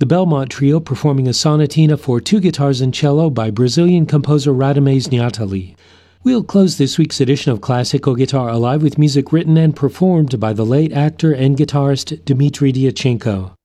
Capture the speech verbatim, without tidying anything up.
the Belmont Trio performing a sonatina for two guitars and cello by Brazilian composer Radamés Niatali. We'll close this week's edition of Classical Guitar Alive with music written and performed by the late actor and guitarist Dmitri Dyachenko.